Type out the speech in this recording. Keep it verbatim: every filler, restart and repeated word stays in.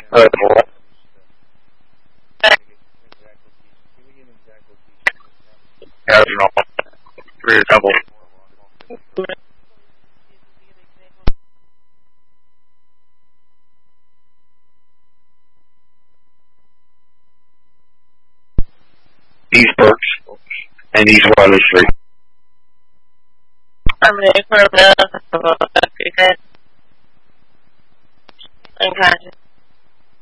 Uh, what? Yeah, you know, three double. East Berks and East Wiley Street. I'm ready for a unconscious.